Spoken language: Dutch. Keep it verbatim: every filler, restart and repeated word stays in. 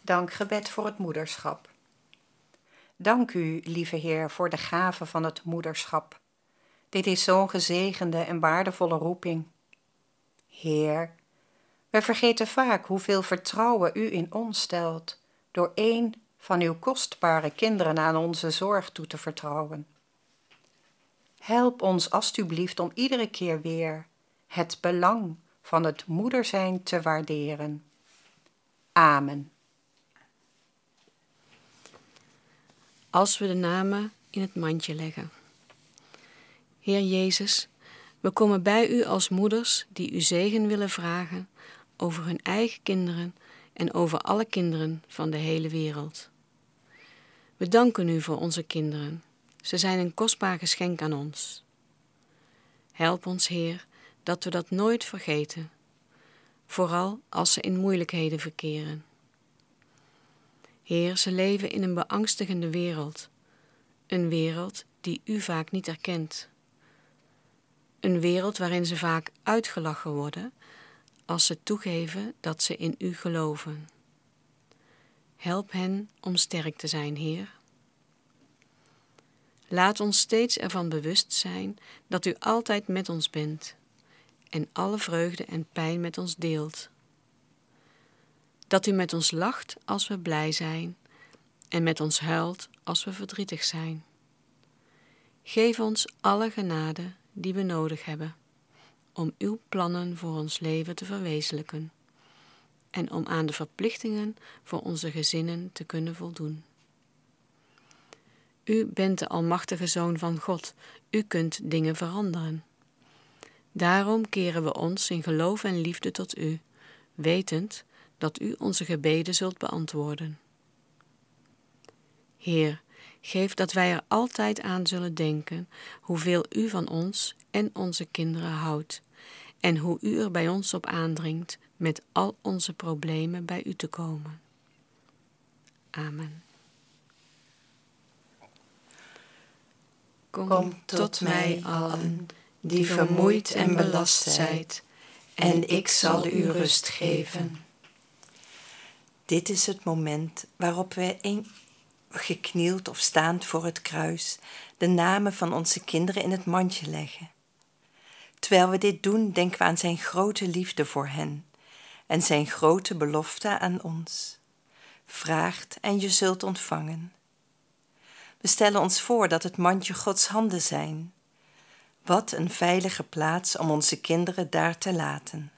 Dankgebed voor het moederschap. Dank u, lieve Heer, voor de gave van het moederschap. Dit is zo'n gezegende en waardevolle roeping. Heer, wij vergeten vaak hoeveel vertrouwen u in ons stelt, door één van uw kostbare kinderen aan onze zorg toe te vertrouwen. Help ons alstublieft om iedere keer weer het belang van het moeder zijn te waarderen. Amen. Als we de namen in het mandje leggen. Heer Jezus, we komen bij u als moeders die u zegen willen vragen over hun eigen kinderen en over alle kinderen van de hele wereld. We danken u voor onze kinderen. Ze zijn een kostbaar geschenk aan ons. Help ons, Heer, dat we dat nooit vergeten, vooral als ze in moeilijkheden verkeren. Heer, ze leven in een beangstigende wereld, een wereld die u vaak niet erkent. Een wereld waarin ze vaak uitgelachen worden als ze toegeven dat ze in u geloven. Help hen om sterk te zijn, Heer. Laat ons steeds ervan bewust zijn dat u altijd met ons bent en alle vreugde en pijn met ons deelt. Dat u met ons lacht als we blij zijn en met ons huilt als we verdrietig zijn. Geef ons alle genade die we nodig hebben om uw plannen voor ons leven te verwezenlijken en om aan de verplichtingen voor onze gezinnen te kunnen voldoen. U bent de almachtige Zoon van God, u kunt dingen veranderen. Daarom keren we ons in geloof en liefde tot u, wetend dat u onze gebeden zult beantwoorden. Heer, geef dat wij er altijd aan zullen denken hoeveel u van ons en onze kinderen houdt en hoe u er bij ons op aandringt met al onze problemen bij u te komen. Amen. Kom, Kom tot mij allen, die vermoeid en belast zijt, en ik zal u rust geven. Dit is het moment waarop wij een, geknield of staand voor het kruis de namen van onze kinderen in het mandje leggen. Terwijl we dit doen, denken we aan zijn grote liefde voor hen en zijn grote belofte aan ons. Vraagt en je zult ontvangen. We stellen ons voor dat het mandje Gods handen zijn. Wat een veilige plaats om onze kinderen daar te laten.